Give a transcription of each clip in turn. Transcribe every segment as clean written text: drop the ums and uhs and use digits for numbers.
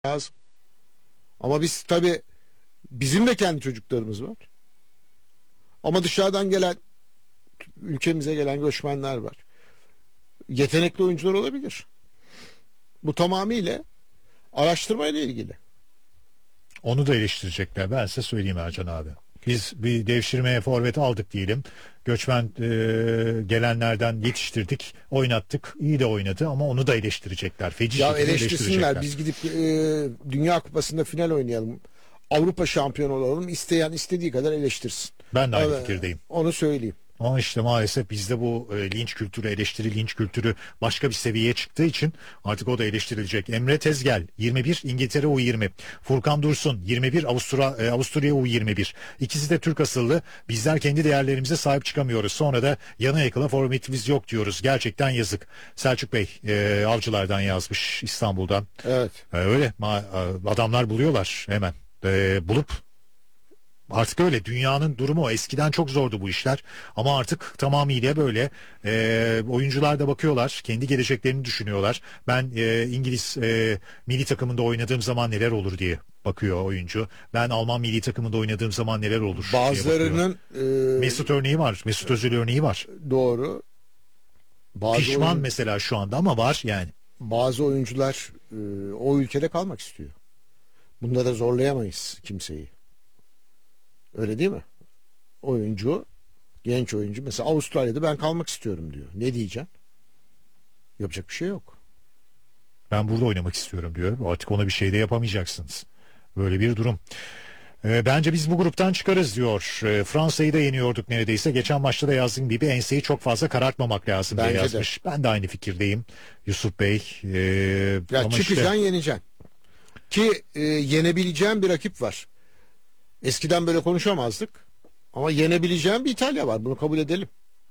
lazım. Ama biz tabii bizim de kendi çocuklarımız var. Ama dışarıdan gelen, ülkemize gelen göçmenler var. Yetenekli oyuncular olabilir. Bu tamamıyla araştırmayla ilgili. Onu da eleştirecekler. Ben size söyleyeyim Ercan abi. Biz bir devşirmeye forvet aldık diyelim. Göçmen gelenlerden yetiştirdik, oynattık. İyi de oynadı ama onu da eleştirecekler. Feci Ya şekilde eleştirsinler. eleştirecekler. Biz gidip Dünya Kupası'nda final oynayalım. Avrupa şampiyonu olalım. İsteyen istediği kadar eleştirsin. Ben de aynı fikirdeyim. Onu söyleyeyim. Ama işte maalesef bizde bu linç kültürü, eleştiri linç kültürü başka bir seviyeye çıktığı için artık o da eleştirilecek. Emre Tezgel 21 İngiltere U20, Furkan Dursun 21 Avusturya U21. İkisi de Türk asıllı. Bizler kendi değerlerimize sahip çıkamıyoruz. Sonra da yana yakıla formatimiz yok diyoruz. Gerçekten yazık. Selçuk Bey Avcılar'dan yazmış, İstanbul'dan. Evet. Öyle adamlar buluyorlar hemen. Bulup artık öyle, dünyanın durumu o. Eskiden çok zordu bu işler ama artık tamamıyla böyle. Oyuncular da bakıyorlar, kendi geleceklerini düşünüyorlar. Ben İngiliz milli takımında oynadığım zaman neler olur diye bakıyor oyuncu. Ben Alman milli takımında oynadığım zaman neler olur diye Bazılarının Mesut örneği var, Mesut Özil örneği var. doğru. Pişman mesela şu anda ama var yani. Bazı oyuncular o ülkede kalmak istiyor. Bunda da zorlayamayız kimseyi. Öyle değil mi? Oyuncu, genç oyuncu mesela Avustralya'da ben kalmak istiyorum diyor. Ne diyeceksin? Yapacak bir şey yok. Ben burada oynamak istiyorum diyor. Artık ona bir şey de yapamayacaksınız. Böyle bir durum. Bence biz bu gruptan çıkarız diyor. Fransa'yı da yeniyorduk neredeyse. Geçen maçta da yazdığım gibi enseyi çok fazla karartmamak lazım diye yazmış. Ben de aynı fikirdeyim Yusuf Bey. Ya Ama çıkacaksın, yeneceksin. Ki yenebileceğin bir rakip var. Eskiden böyle konuşamazdık. Ama yenebileceğin bir İtalya var. Bunu kabul edelim.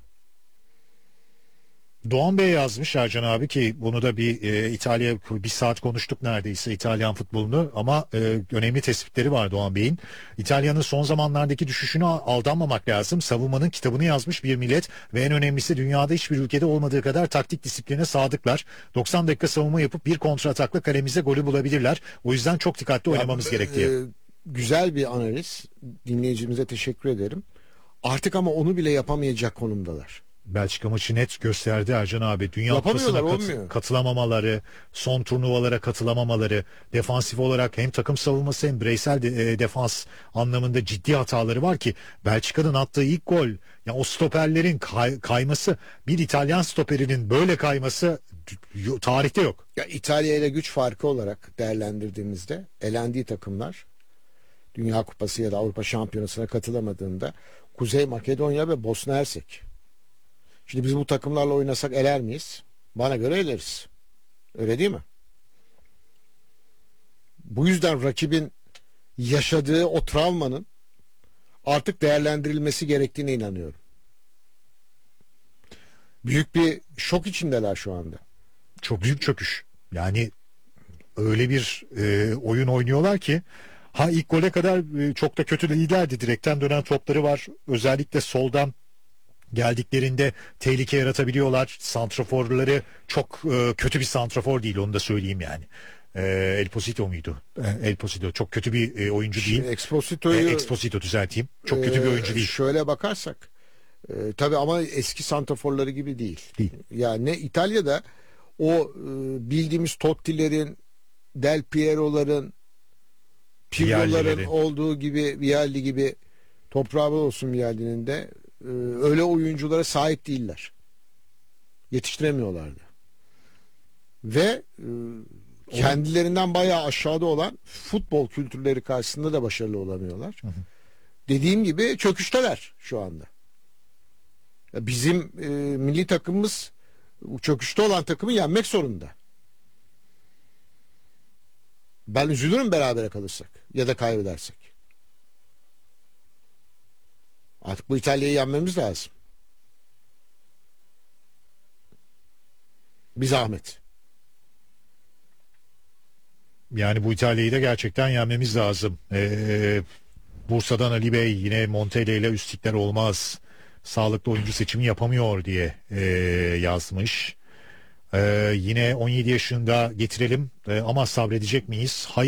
Doğan Bey yazmış Ercan abi ki bunu da bir İtalya bir saat konuştuk neredeyse İtalyan futbolunu ama önemli tespitleri var Doğan Bey'in. İtalya'nın son zamanlardaki düşüşüne aldanmamak lazım. Savunmanın kitabını yazmış bir millet ve en önemlisi dünyada hiçbir ülkede olmadığı kadar taktik disipline sadıklar. 90 dakika savunma yapıp bir kontratakla kalemize golü bulabilirler. O yüzden çok dikkatli oynamamız gerektiği. Güzel bir analiz. Dinleyicimize teşekkür ederim. Artık ama onu bile yapamayacak konumdalar. Belçika maçı net gösterdi Ercan abi. Dünya Yapamıyorlar, Kupası'na katılamamaları, son turnuvalara katılamamaları, defansif olarak hem takım savunması hem bireysel defans anlamında ciddi hataları var ki Belçika'nın attığı ilk gol, yani o stoperlerin kayması, bir İtalyan stoperinin böyle kayması tarihte yok. Ya İtalya ile güç farkı olarak değerlendirdiğimizde elendiği takımlar Dünya Kupası ya da Avrupa Şampiyonası'na katılamadığında Kuzey Makedonya ve Bosna Hersek. Şimdi biz bu takımlarla oynasak eler miyiz? Bana göre eleriz. Öyle değil mi? Bu yüzden rakibin yaşadığı o travmanın artık değerlendirilmesi gerektiğine inanıyorum. Büyük bir şok içindeler şu anda. Çok büyük çöküş. Yani öyle bir oyun oynuyorlar ki ilk gole kadar çok da kötü liderdi. Direkten dönen topları var. Özellikle soldan geldiklerinde tehlike yaratabiliyorlar. Santraforları çok kötü bir santrafor değil, onu da söyleyeyim yani. El Posito muydu? El Posito çok kötü bir oyuncu değil. Exposito düzelteyim. Çok kötü bir oyuncu değil. Şöyle bakarsak tabii ama eski santraforları gibi değil. Yani İtalya'da o bildiğimiz Totti'lerin, Del Piero'ların, Pirlo'ların olduğu gibi, Vialli gibi, toprağı bol olsun Vialli'nin de, öyle oyunculara sahip değiller. Yetiştiremiyorlardı. Ve kendilerinden bayağı aşağıda olan futbol kültürleri karşısında da başarılı olamıyorlar. Hı hı. Dediğim gibi çöküşteler şu anda. Bizim milli takımımız çöküşte olan takımı yenmek zorunda. Ben üzülürüm berabere kalırsak ya da kaybedersek. Artık bu İtalya'yı yenmemiz lazım. Bir zahmet. Yani bu İtalya'yı da gerçekten yenmemiz lazım. Bursa'dan Ali Bey yine Montella ile üstlükler olmaz. Sağlıklı oyuncu seçimi yapamıyor diye yazmış. Yine 17 yaşında getirelim ama sabredecek miyiz? Hayır.